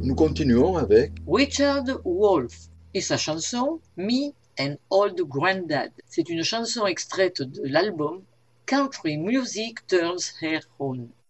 nous continuons avec Richard Wolff et sa chanson Me and Old Grandad. C'est une chanson extraite de l'album Country Music Turns Her On.